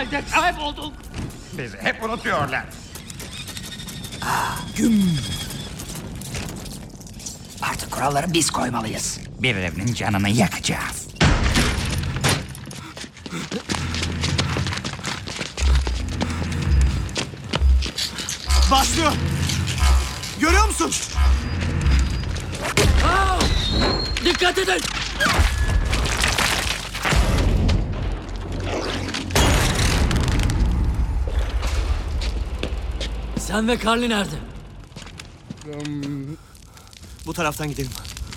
halde kaybolduk. Bizi hep unutuyorlar. Artık kuralları biz koymalıyız. Birilerinin canını yakacağız. Başlıyor. Görüyor musun? Dikkat edin. Sen ve Carly nerede? Bu taraftan gidelim.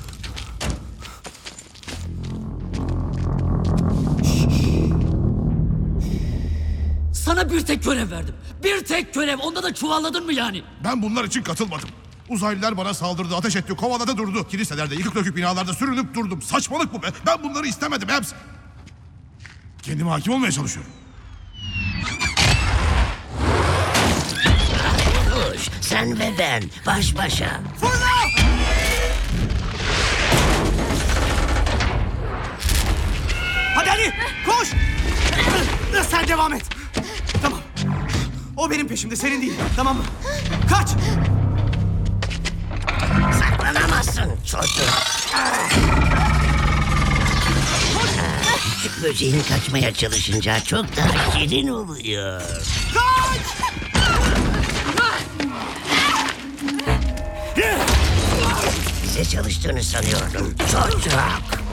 Sana bir tek görev verdim. Bir tek görev. Onda da çuvalladın mı yani? Ben bunlar için katılmadım. Uzaylılar bana saldırdı, ateş etti, kovaladı durdu. Kiliselerde, yıkık dökük binalarda sürünüp durdum. Saçmalık bu be. Ben bunları istemedim hepsi. Kendime hakim olmaya çalışıyorum. Koş, sen ve ben baş başa. Hadi Ali, koş. Sen devam et. Tamam. O benim peşimde, senin değil. Tamam mı? Kaç. Saklanamazsın çocuk. Küçük böceğin kaçmaya çalışınca çok daha şirin oluyor. Bize çalıştığını sanıyordum çocuk.